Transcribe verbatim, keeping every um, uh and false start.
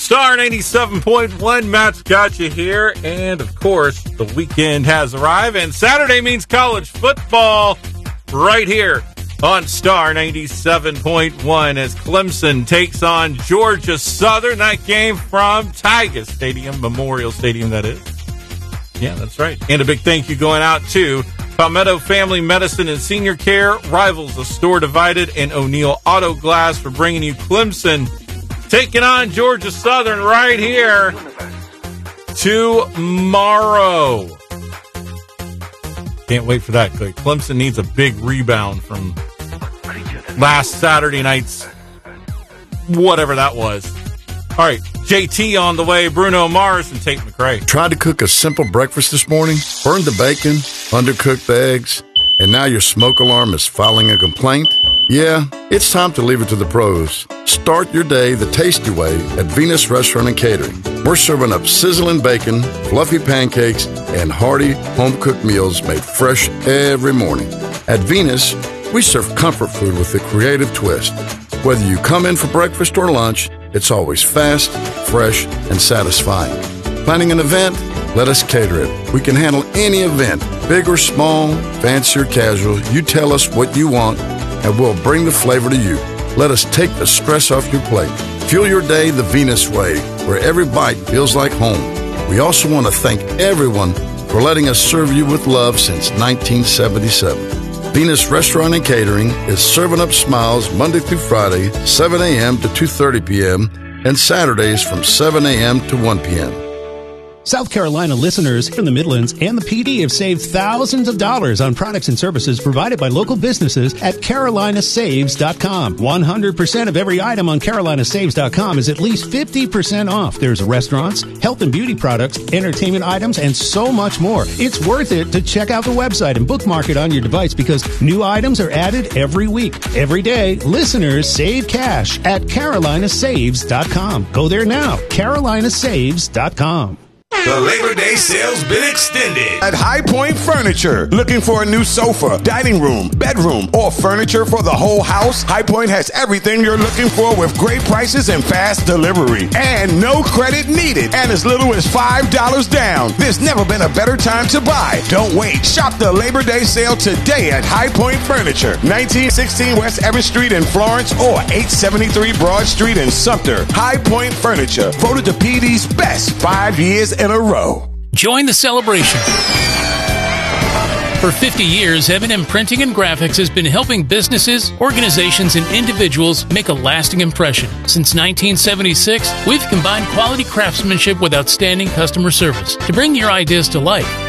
Star ninety-seven point one, Matt's got you here. And, of course, the weekend has arrived. And Saturday means college football right here on Star ninety-seven point one as Clemson takes on Georgia Southern. That game from Tiger Stadium, Memorial Stadium, that is. Yeah, that's right. And a big thank you going out to Palmetto Family Medicine and Senior Care, Rivals, A Store Divided, and O'Neill Auto Glass for bringing you Clemson taking on Georgia Southern right here tomorrow. Can't wait for that. Clemson needs a big rebound from last Saturday night's whatever that was. All right, J T on the way, Bruno Mars and Tate McRae. Tried to cook a simple breakfast this morning, burned the bacon, undercooked the eggs, and now your smoke alarm is filing a complaint? Yeah, it's time to leave it to the pros. Start your day the tasty way at Venus Restaurant and Catering. We're serving up sizzling bacon, fluffy pancakes, and hearty home-cooked meals made fresh every morning. At Venus, we serve comfort food with a creative twist. Whether you come in for breakfast or lunch, it's always fast, fresh, and satisfying. Planning an event? Let us cater it. We can handle any event, big or small, fancy or casual. You tell us what you want, and we'll bring the flavor to you. Let us take the stress off your plate. Fuel your day the Venus way, where every bite feels like home. We also want to thank everyone for letting us serve you with love since nineteen seventy-seven. Venus Restaurant and Catering is serving up smiles Monday through Friday, seven a.m. to two thirty p.m., and Saturdays from seven a.m. to one p.m. South Carolina listeners from the Midlands and the P D have saved thousands of dollars on products and services provided by local businesses at Carolina Saves dot com. one hundred percent of every item on Carolina Saves dot com is at least fifty percent off. There's restaurants, health and beauty products, entertainment items, and so much more. It's worth it to check out the website and bookmark it on your device because new items are added every week. Every day, listeners save cash at Carolina Saves dot com. Go there now, Carolina Saves dot com. The Labor Day sale's been extended at High Point Furniture. Looking for a new sofa, dining room, bedroom, or furniture for the whole house? High Point has everything you're looking for with great prices and fast delivery. And no credit needed. And as little as five dollars down. There's never been a better time to buy. Don't wait. Shop the Labor Day sale today at High Point Furniture. nineteen sixteen West Evans Street in Florence or eight seventy-three Broad Street in Sumter. High Point Furniture. Voted the P D's best five years in a row. Join the celebration. For fifty years, M and M Printing and Graphics has been helping businesses, organizations, and individuals make a lasting impression. Since nineteen seventy-six, we've combined quality craftsmanship with outstanding customer service to bring your ideas to life.